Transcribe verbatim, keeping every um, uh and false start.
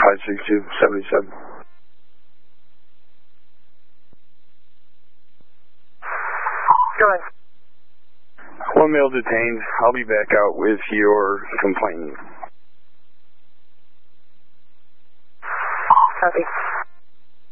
five six two, seventy-seven. Go ahead. One male detained. I'll be back out with your complaint.